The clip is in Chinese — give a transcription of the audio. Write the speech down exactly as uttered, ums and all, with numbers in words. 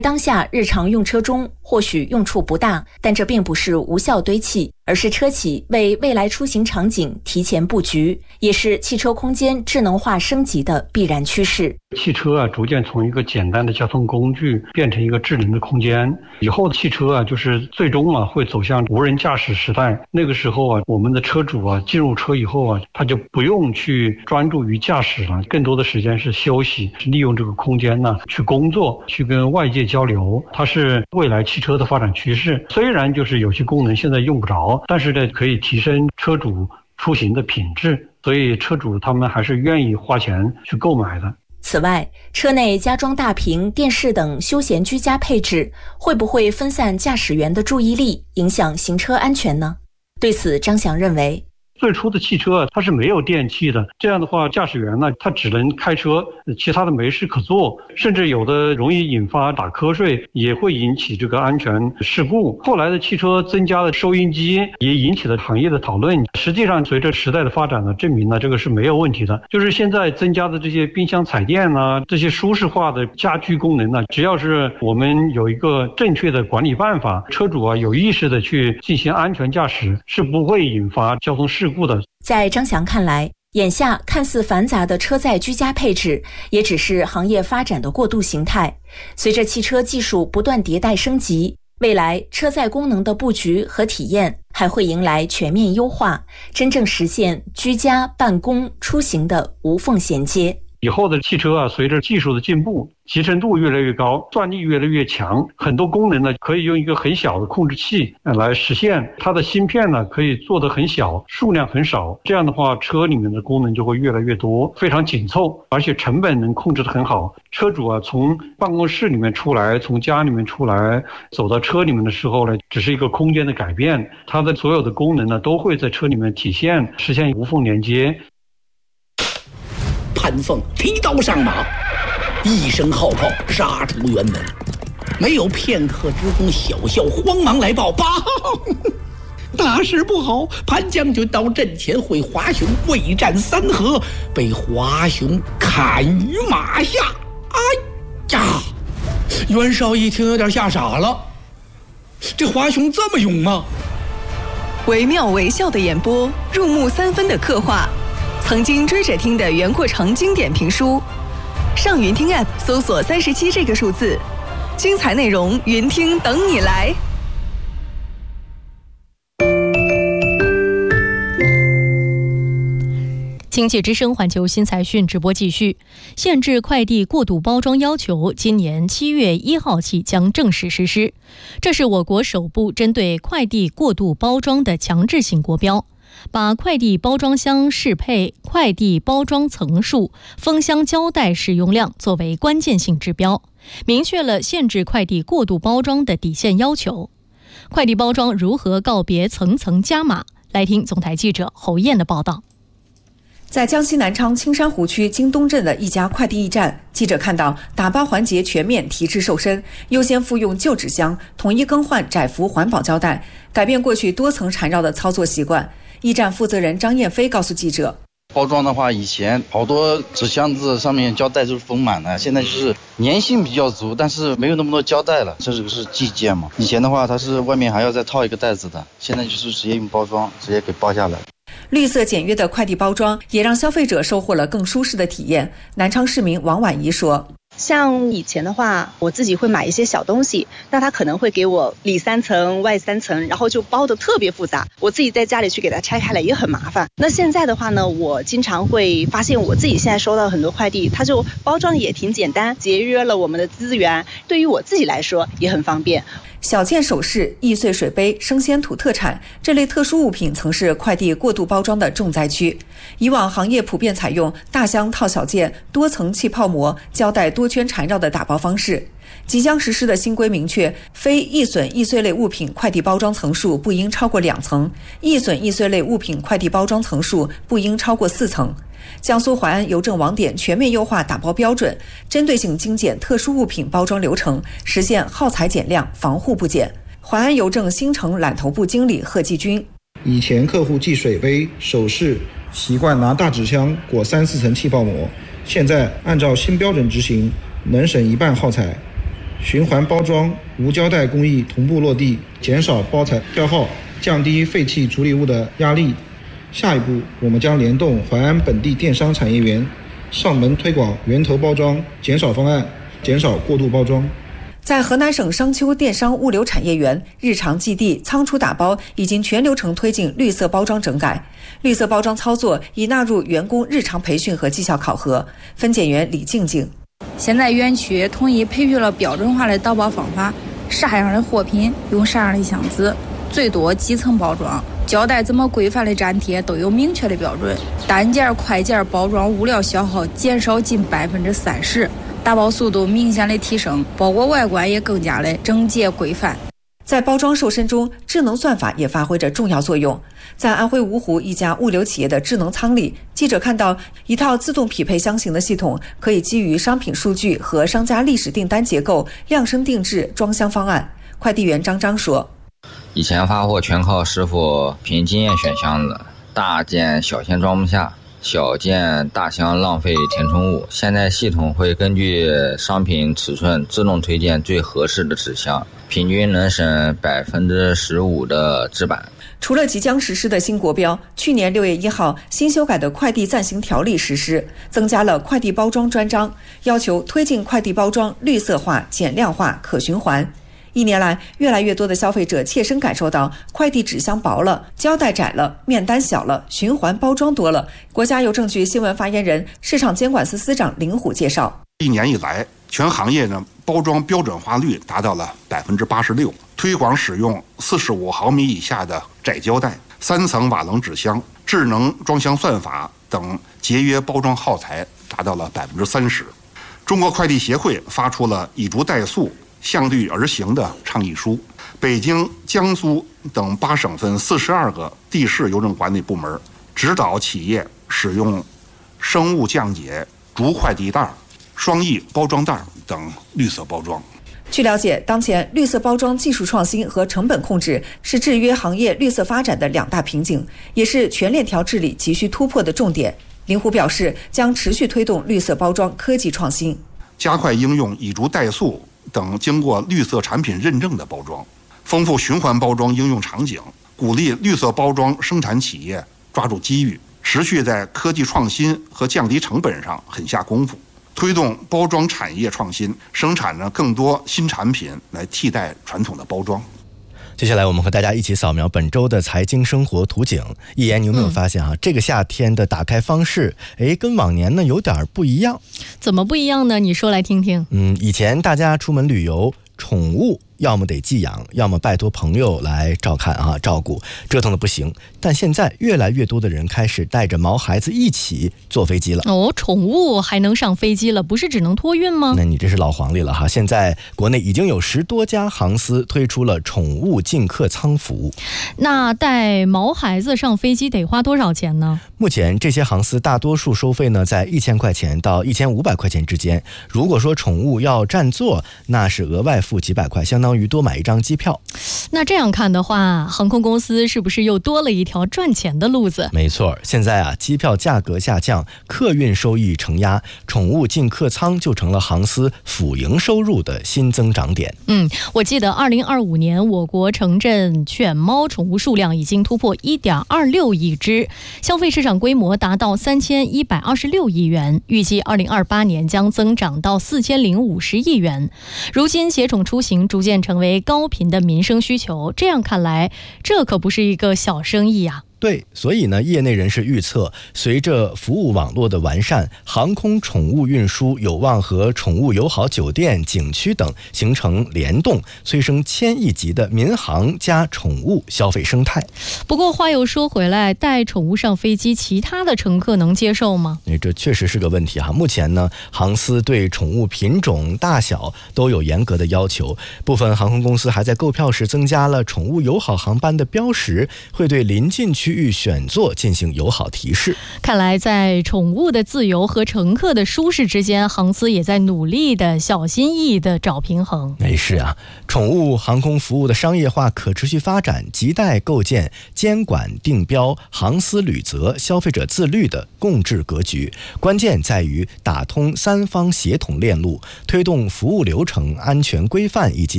当下日常用车中或许用处不大，但这并不是无效堆砌，而是车企为未来出行场景提前布局，也是汽车空间智能化升级的必然趋势。 汽车啊，逐渐从一个简单的交通工具变成一个智能的空间。以后的汽车啊，就是最终啊会走向无人驾驶时代。那个时候啊，我们的车主啊进入车以后啊，他就不用去专注于驾驶了，更多的时间是休息，是利用这个空间呢去工作，去跟外界交流。它是未来汽车的发展趋势。虽然就是有些功能现在用不着，但是呢可以提升车主出行的品质，所以车主他们还是愿意花钱去购买的。 此外，车内加装大屏、电视等休闲居家配置，会不会分散驾驶员的注意力，影响行车安全呢？对此，张翔认为， 最初的汽车它是没有电器的，这样的话驾驶员呢他只能开车，其他的没事可做，甚至有的容易引发打瞌睡，也会引起这个安全事故。后来的汽车增加了收音机，也引起了行业的讨论。实际上随着时代的发展呢，证明呢这个是没有问题的。就是现在增加的这些冰箱彩电啊，这些舒适化的家居功能呢，只要是我们有一个正确的管理办法，车主啊有意识的去进行安全驾驶，是不会引发交通事故。 在张翔看来，眼下看似繁杂的车载居家配置也只是行业发展的过渡形态。随着汽车技术不断迭代升级，未来车载功能的布局和体验还会迎来全面优化，真正实现居家、办公、出行的无缝衔接。 以后的汽车啊，随着技术的进步，集成度越来越高，算力越来越强，很多功能呢可以用一个很小的控制器来实现。它的芯片呢可以做得很小，数量很少，这样的话车里面的功能就会越来越多，非常紧凑，而且成本能控制得很好。车主啊从办公室里面出来，从家里面出来，走到车里面的时候呢，只是一个空间的改变，它的所有的功能呢都会在车里面体现，实现无缝连接。 潘凤提刀上马，一声号炮杀出辕门，没有片刻之功，小校慌忙来报：报，大事不好！潘将军到阵前会华雄未战三合，被华雄砍于马下。哎呀！袁绍一听有点吓傻了，这华雄这么勇吗？ 惟妙惟肖的演播，入木三分的刻画，曾经追着听的袁阔成经典评书。上云听 App 搜索三十七这个数字，精彩内容云听等你来。 经济之声环球新财讯直播继续。限制快递过度包装要求今年七月一号起将正式实施，这是我国首部针对快递过度包装的强制性国标，把快递包装箱适配、快递包装层数、封箱胶带使用量作为关键性指标，明确了限制快递过度包装的底线要求。快递包装如何告别层层加码？来听总台记者侯燕的报道。 在江西南昌青山湖区京东镇的一家快递驿站，记者看到打包环节全面提质瘦身，优先复用旧纸箱，统一更换窄幅环保胶带，改变过去多层缠绕的操作习惯。驿站负责人张艳飞告诉记者， 包装的话，以前好多纸箱子上面胶带都是封满的，现在就是粘性比较足，但是没有那么多胶带了，这是个是寄件嘛。以前的话它是外面还要再套一个袋子的，现在就是直接用包装直接给包下来。 绿色简约的快递包装也让消费者收获了更舒适的体验。南昌市民王婉仪说， 像以前的话，我自己会买一些小东西，那他可能会给我里三层外三层，然后就包得特别复杂，我自己在家里去给它拆开来也很麻烦。那现在的话呢，我经常会发现我自己现在收到很多快递，它就包装也挺简单，节约了我们的资源，对于我自己来说也很方便。 小件首饰、易碎水杯、生鲜土特产这类特殊物品曾是快递过度包装的重灾区。以往行业普遍采用大箱套小件、多层气泡膜、胶带多圈缠绕的打包方式。即将实施的新规明确，非易损易碎类物品快递包装层数不应超过两层，易损易碎类物品快递包装层数不应超过四层。江苏淮安邮政网点全面优化打包标准，针对性精简特殊物品包装流程，实现耗材减量、防护不减。淮安邮政新城揽头部经理贺继军， 以前客户寄水杯、首饰习惯拿大纸箱裹三四层气泡膜，现在按照新标准执行，能省一半耗材。 循环包装、无胶带工艺同步落地，减少包材消耗，降低废弃处理物的压力。下一步，我们将联动淮安本地电商产业园，上门推广源头包装减少方案，减少过度包装。 在河南省商丘电商物流产业园，日常寄递、仓储打包已经全流程推进绿色包装整改，绿色包装操作已纳入员工日常培训和绩效考核。分拣员李静静： 现在园区统一培训了标准化的倒包方法，啥样的货品用啥样的箱子，最多几层包装，胶带怎么规范的粘贴都有明确的标准，单件、快件包装物料消耗减少近百分之三十。打包速度明显的提升，包裹外观也更加的整洁规范。 在包装瘦身中，智能算法也发挥着重要作用。在安徽芜湖一家物流企业的智能仓里，记者看到一套自动匹配箱型的系统，可以基于商品数据和商家历史订单结构量身定制装箱方案。快递员张张说： 以前发货全靠师傅凭经验选箱子，大件小件装不下，小件大箱浪费填充物，现在系统会根据商品尺寸自动推荐最合适的纸箱，平均能省百分之十五的纸板。 除了即将实施的新国标，去年六月一号新修改的快递暂行条例实施，增加了快递包装专章，要求推进快递包装绿色化、减量化、可循环。一年来，越来越多的消费者切身感受到快递纸箱薄了、胶带窄了、面单小了、循环包装多了。国家邮政局新闻发言人、市场监管司司长林虎介绍： 一年以来，全行业呢包装标准化率达到了百分之八十六，推广使用四十五毫米以下的窄胶带、三层瓦楞纸箱、智能装箱算法等节约包装耗材达到了百分之三十。中国快递协会发出了以逐代速、向律而行的倡议书，北京、江苏等八省份四十二个地市邮政管理部门指导企业使用生物降解竹快递袋、双翼包装袋等绿色包装。 据了解，当前绿色包装技术创新和成本控制是制约行业绿色发展的两大瓶颈，也是全链条治理急需突破的重点。林虎表示，将持续推动绿色包装科技创新， 加快应用以逐代速等经过绿色产品认证的包装，丰富循环包装应用场景，鼓励绿色包装生产企业抓住机遇，持续在科技创新和降低成本上狠下功夫，推动包装产业创新，生产呢更多新产品来替代传统的包装。 接下来我们和大家一起扫描本周的财经生活图景。一言，你有没有发现哈、嗯，这个夏天的打开方式，哎，跟往年呢有点不一样。 怎么不一样呢？你说来听听。 嗯，以前大家出门旅游，宠物要么得寄养，要么拜托朋友来照看啊照顾，折腾的不行。但现在越来越多的人开始带着毛孩子一起坐飞机了。 哦，宠物还能上飞机了，不是只能托运吗？ 那你这是老黄历了哈。现在国内已经有十多家航司推出了宠物进客舱服务。 那带毛孩子上飞机得花多少钱呢？ 目前这些航司大多数收费呢在一千块钱到一千五百块钱之间。如果说宠物要占座，那是额外付几百块，相当于多买一张机票。 那这样看的话，航空公司是不是又多了一条赚钱的路子？ 没错，现在啊，机票价格下降，客运收益承压，宠物进客舱就成了航司辅营收入的新增长点。 嗯，我记得二零二五年我国城镇犬猫宠物数量已经突破一点二六亿只，消费市场规模达到三千一百二十六亿元，预计二零二八年将增长到四千零五十亿元。如今携宠出行逐渐成为高频的民生需求，这样看来，这可不是一个小生意啊。 对，所以呢，业内人士预测，随着服务网络的完善，航空宠物运输有望和宠物友好酒店、景区等形成联动，催生千亿级的民航加宠物消费生态。 不过话又说回来，带宠物上飞机，其他的乘客能接受吗？ 这确实是个问题哈。目前呢，航司对宠物品种、大小都有严格的要求，部分航空公司还在购票时增加了宠物友好航班的标识，会对临近区区域选座进行友好提示。 看来在宠物的自由和乘客的舒适之间，航司也在努力的小心翼翼的找平衡。 没事啊，宠物航空服务的商业化可持续发展亟待构建监管定标、航司履责、消费者自律的共治格局，关键在于打通三方协同链路，推动服务流程安全规范以及